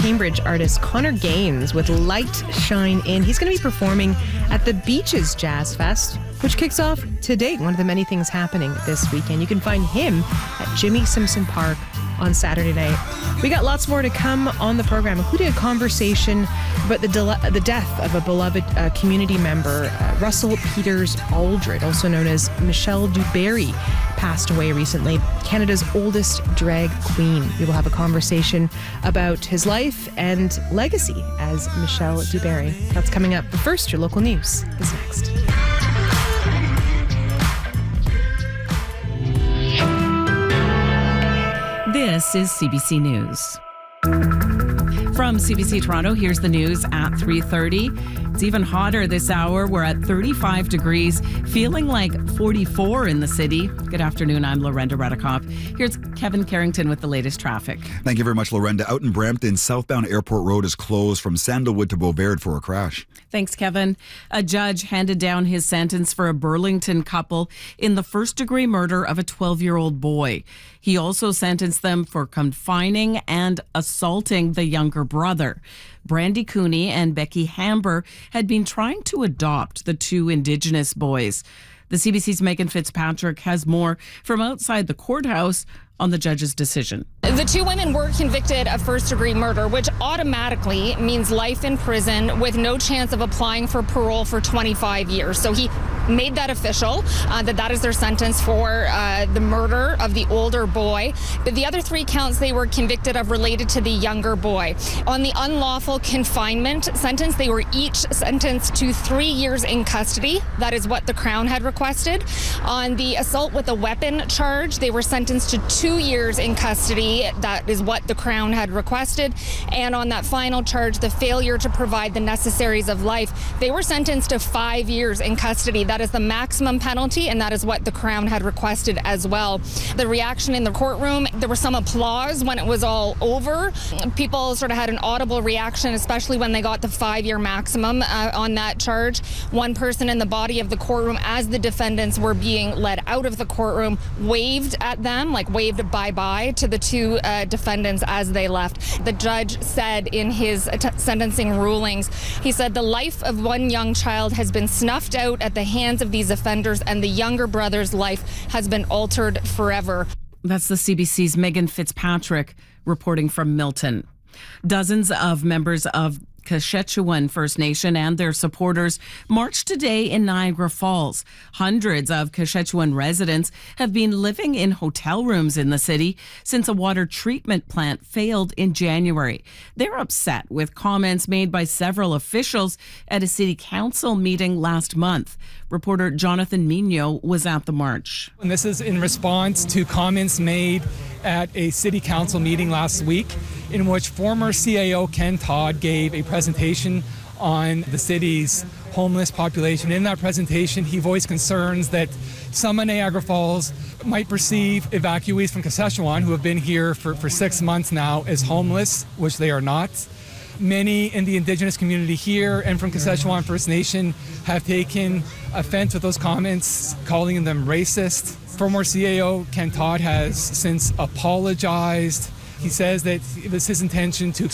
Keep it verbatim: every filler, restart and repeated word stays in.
Cambridge artist Connor Gaines with Light Shine In. He's going to be performing at the Beaches Jazz Fest, which kicks off today. One of the many things happening this weekend. You can find him at Jimmy Simpson Park on Saturday night. We got lots more to come on the program, including a conversation about the de- the death of a beloved uh, community member, uh, Russell Peters Aldred, also known as Michelle DuBarry, passed away recently. Canada's oldest drag queen. We will have a conversation about his life and legacy as Michelle DuBarry. That's coming up. But first, your local news is next. This is C B C News. From C B C Toronto, here's the news at three thirty. It's even hotter this hour. We're at thirty-five degrees, feeling like forty-four in the city. Good afternoon. I'm Lorenda Redekop. Here's Kevin Carrington with the latest traffic. Thank you very much, Lorenda. Out in Brampton, southbound Airport Road is closed from Sandalwood to Beauvais for a crash. Thanks, Kevin. A judge handed down his sentence for a Burlington couple in the first-degree murder of a twelve-year-old boy. He also sentenced them for confining and assaulting the younger brother. Brandy Cooney and Becky Hamber had been trying to adopt the two Indigenous boys. The C B C's Megan Fitzpatrick has more from outside the courthouse on the judge's decision. The two women were convicted of first-degree murder, which automatically means life in prison with no chance of applying for parole for twenty-five years. So he made that official, uh, that that is their sentence for uh, the murder of the older boy. But the other three counts they were convicted of related to the younger boy. On the unlawful confinement sentence, they were each sentenced to three years in custody. That is what the Crown had requested. On the assault with a weapon charge, they were sentenced to two years in custody. That is what the Crown had requested. And on that final charge, the failure to provide the necessaries of life, they were sentenced to five years in custody. That is the maximum penalty, and that is what the Crown had requested as well. The reaction in the courtroom, there was some applause when it was all over. People sort of had an audible reaction, especially when they got the five-year maximum uh, on that charge. One person in the body of the courtroom, as the defendants were being led out of the courtroom, waved at them, like waved bye-bye to the two uh, defendants as they left. The judge said in his t- sentencing rulings, he said the life of one young child has been snuffed out at the hands of these offenders, and the younger brother's life has been altered forever. That's the C B C's Megan Fitzpatrick reporting from Milton. Dozens of members of Kashechewan First Nation and their supporters marched today in Niagara Falls. Hundreds of Kashechewan residents have been living in hotel rooms in the city since a water treatment plant failed in January. They're upset with comments made by several officials at a city council meeting last month. Reporter Jonathan Mignot was at the march. And this is in response to comments made at a city council meeting last week in which former C A O Ken Todd gave a presentation on the city's homeless population. In that presentation, he voiced concerns that some in Niagara Falls might perceive evacuees from Kashechewan who have been here for, for six months now as homeless, which they are not. Many in the Indigenous community here and from Kashechewan First Nation have taken offense with those comments, calling them racist. Former C A O Ken Todd has since apologized. He says that it was his intention to